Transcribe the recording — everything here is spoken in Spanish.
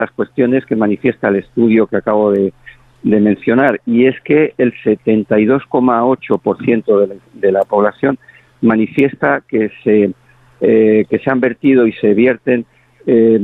las cuestiones que manifiesta el estudio que acabo de mencionar, y es que el 72,8% de la población manifiesta que se han vertido y se vierten